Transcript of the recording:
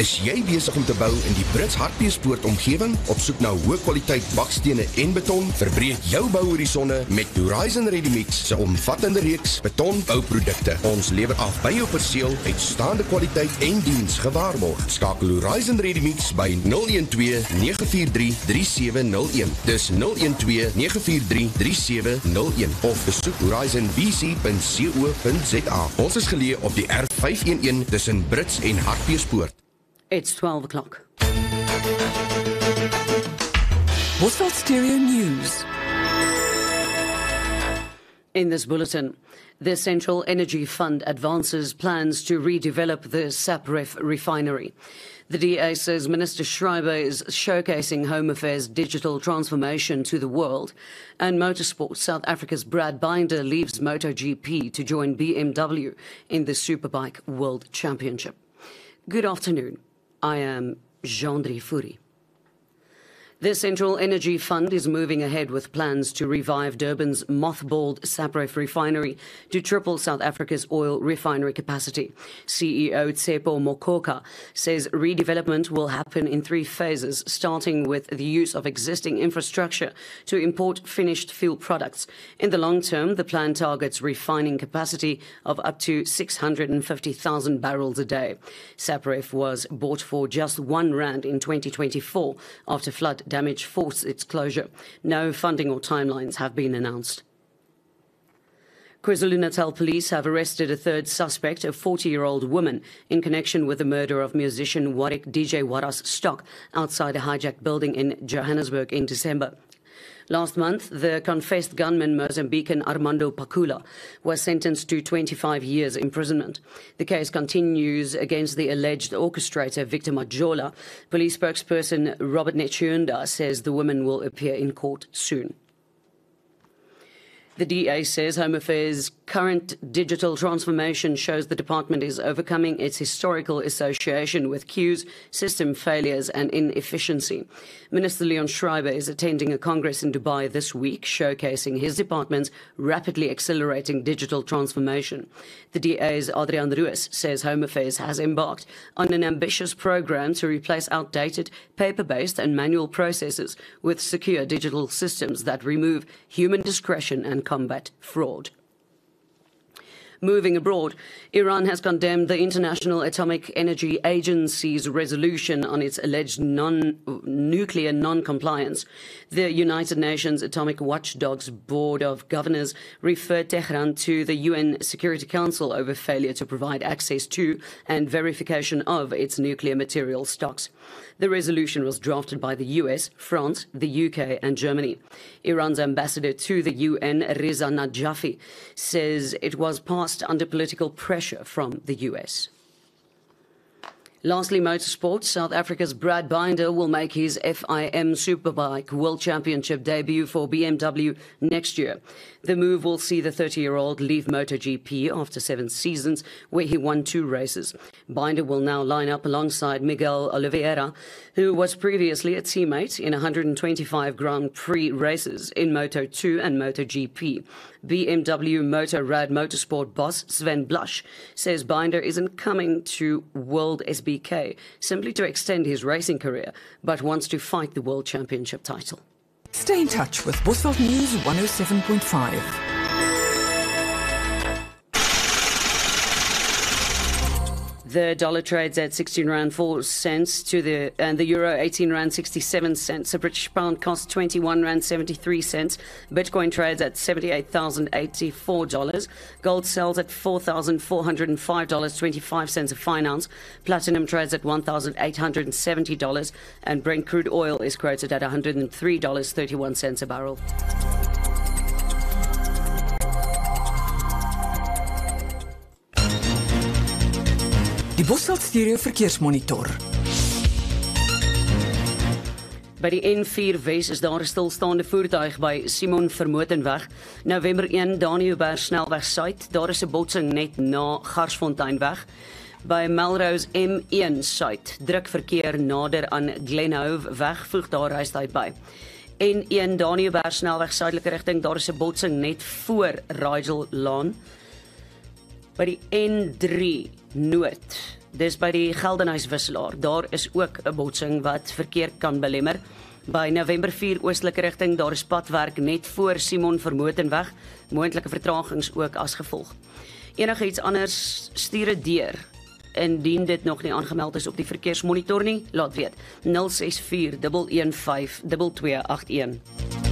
Is jy besig om te bou in die Brits Hartbeespoort omgewing op soek na hoë kwaliteit bakstene en beton? Verbreek jou bouhorisonne met Horizon Ready-Mix se omvattende reeks betonbouprodukte. Ons lewer af by jou perseel uitstaande kwaliteit en diens gewaarborg. Skakel Horizon Ready-Mix by 012 943 3701. Dis 012 943 3701 of besoek horizonbc.co.za. Ons is geleë op die R511 tussen Brits en Hartbeespoort. It's 12 o'clock. Bosveld Stereo News. In this bulletin, the Central Energy Fund advances plans to redevelop the SAPREF refinery. The DA says Minister Schreiber is showcasing Home Affairs' digital transformation to the world. And motorsport, South Africa's Brad Binder leaves MotoGP to join BMW in the Superbike World Championship. Good afternoon. I am Jean-Dri Fourie. The Central Energy Fund is moving ahead with plans to revive Durban's mothballed SAPREF refinery to triple South Africa's oil refinery capacity. CEO Tsepo Mokoka says redevelopment will happen in 3 phases, starting with the use of existing infrastructure to import finished fuel products. In the long term, the plan targets refining capacity of up to 650,000 barrels a day. SAPREF was bought for just R1 in 2024 after flood damage forced its closure. No funding or timelines have been announced. KwaZulu-Natal police have arrested a third suspect, a 40-year-old woman, in connection with the murder of musician Warwick DJ Waras Stock outside a hijacked building in Johannesburg in December. Last month, the confessed gunman Mozambican Armando Pakula was sentenced to 25 years imprisonment. The case continues against the alleged orchestrator Victor Majola. Police spokesperson Robert Nechunda says the woman will appear in court soon. The DA says Home Affairs' current digital transformation shows the department is overcoming its historical association with queues, system failures and inefficiency. Minister Leon Schreiber is attending a congress in Dubai this week, showcasing his department's rapidly accelerating digital transformation. The DA's Adrian Ruiz says Home Affairs has embarked on an ambitious program to replace outdated, paper-based and manual processes with secure digital systems that remove human discretion and combat fraud. Moving abroad, Iran has condemned the International Atomic Energy Agency's resolution on its alleged nuclear non-compliance. The United Nations Atomic Watchdog's Board of Governors referred Tehran to the UN Security Council over failure to provide access to and verification of its nuclear material stocks. The resolution was drafted by the US, France, the UK and Germany. Iran's ambassador to the UN, Reza Najafi, says it was passed under political pressure from the US. Lastly, motorsport. South Africa's Brad Binder will make his FIM Superbike World Championship debut for BMW next year. The move will see the 30-year-old leave MotoGP after 7 seasons, where he won 2 races. Binder will now line up alongside Miguel Oliveira, who was previously a teammate in 125 Grand Prix races in Moto2 and MotoGP. BMW Motorrad Motorsport boss Sven Blush says Binder isn't coming to World SBK simply to extend his racing career, but wants to fight the World Championship title. Stay in touch with Bosveld News 107.5. The dollar trades at 16 rand 4 cents and the euro 18 rand 67 cents. A British pound costs 21 rand 73 cents. Bitcoin trades at $78,084. Gold sells at $4,405.25 a fine ounce. Platinum trades at $1,870 and Brent crude oil is quoted at $103.31 a barrel. Die Bosveld Stereo Verkeersmonitor. By die N4 Wes is daar 'n stilstaande voertuig by Simon Vermotenweg. November 1 Daniëlberg Snelweg Suid. Daar is 'n botsing net na Garsfonteinweg. By Melrose M1 Suid druk verkeer nader aan Glenhove weg, voeg daar reistyd by. N1 Daniëlberg Snelweg suidelike rigting, daar is 'n botsing net voor Rigel Laan. By die N3 Noord Dis by die Geldenhuys-wisselaar. Daar is ook 'n botsing wat verkeer kan belemmer. By November 4 oostelike rigting, daar is padwerk net voor Simon Vermootenweg. Moontlike vertragings ook as gevolg. Enige iets anders, stuur dit deur. Indien dit nog nie aangemeld is op die verkeersmonitor nie, laat weet. 064 115 2281.